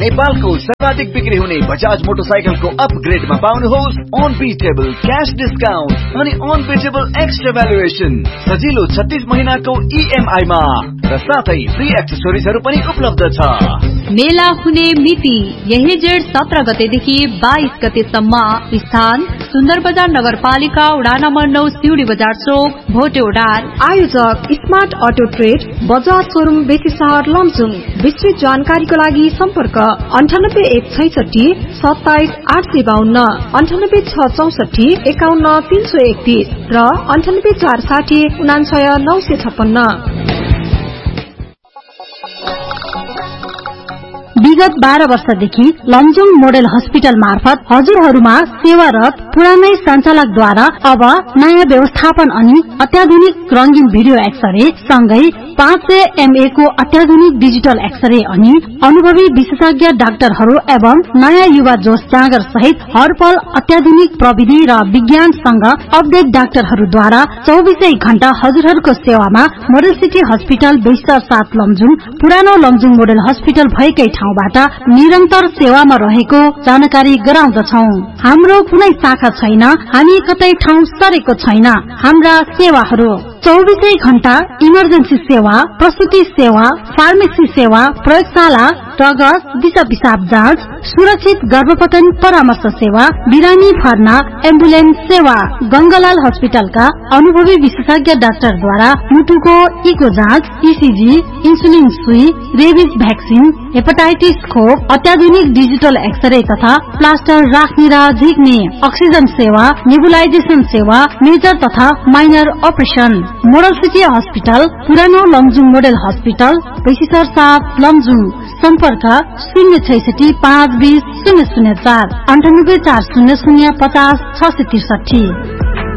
नेपालको सर्वाधिक बिक्री हुने बजाज मोटरसाइकलको अपग्रेडमा पाउनुहोस् अनबिटेबल क्याश डिस्काउन्ट अनि अनबिटेबल एक्स्ट्रा भ्यालुएसन सजिलो 36 महिनाको EMI मा र साथै फ्री एक्सेसरिजहरु पनि उपलब्ध छ। मेला हुने मिति यही जेठ 17 गतेदेखि 22 गतेसम्म। स्थान सुन्दर बजार नगरपालिका वडा नम्बर 9 सिउडी बजार चोक भोटेओडार। आयोजक smart auto trade Bajaj showroom बेसी सहर लमजुङ। विस्तृत जानकारीको लागि सम्पर्क 9816 27 852 98664 51 331 र 9840 99 956। विगत 12 वर्षदेखि लमजुङ मोडेल हस्पिटल मार्फत हजुरहरूमा सेवारत पुरानै सञ्चालकद्वारा अब नयाँ व्यवस्थापन अनि अत्याधुनिक रंगीन भिडियो एक्सरे सँगै 500 MA को अत्याधुनिक डिजिटल एक्सरे अनि अनुभवी विशेषज्ञ डाक्टरहरू एवं नयाँ युवा जोश जाँगर सहित हरपल अत्याधुनिक प्रविधि र विज्ञानसँग अपडेट डाक्टरहरूद्वारा 24 घण्टा हजुरहरूको सेवामा मोडल सिटी हस्पिटल बेस्टर 7 लमजुङ पुरानो लमजुङ मोडल हस्पिटल भएकै ठाउँबाट निरन्तर सेवामा रहेको जानकारी गराउँदछौ। हाम्रो कुनै शाखा छैन, हामी कतै ठाउँ सरेको छैन। हाम्रा सेवाहरू 24 घण्टा इमर्जेन्सी सेवा, प्रसुति सेवा, फार्मेसी सेवा, प्रयोगशाला, रगत, दिशा पिसाब जाँच, सुरक्षित गर्भपतन परामर्श सेवा, बिरामी भर्ना, एम्बुलेन्स सेवा। गंगालाल हस्पिटलका अनुभवी विशेषज्ञ डाक्टरद्वारा मुटुको इको जाँच, ECG, इन्सुलिन सुई, रेबिज भ्याक्सिन, हेपाटाइटिस खोप, अत्याधुनिक डिजिटल एक्सरे तथा प्लास्टर राख्ने र झिक्ने, अक्सिजन सेवा, नेबुलाइजेसन सेवा, मेजर तथा minor operation. Model city hospital पुरानो लमजुङ मोडल हस्पिटल बेसिसर 7 लमजुङ। सम्पर्क 066 520 004 98 400 50 663।